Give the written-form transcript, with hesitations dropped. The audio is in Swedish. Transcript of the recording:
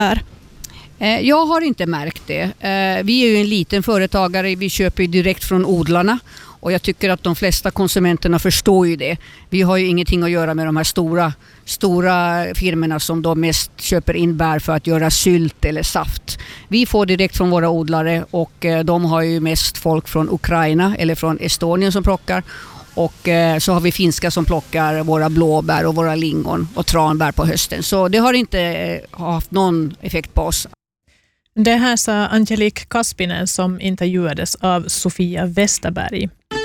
här? Jag har inte märkt det. Vi är ju en liten företagare, vi köper direkt från odlarna och jag tycker att de flesta konsumenterna förstår ju det. Vi har ju ingenting att göra med de här stora firmorna som då mest köper in bär för att göra sylt eller saft. Vi får direkt från våra odlare och de har ju mest folk från Ukraina eller från Estonien som plockar. Och så har vi finska som plockar våra blåbär och våra lingon och tranbär på hösten. Så det har inte haft någon effekt på oss. Det här sa Angelique Kaspinen som intervjuades av Sofia Westerberg.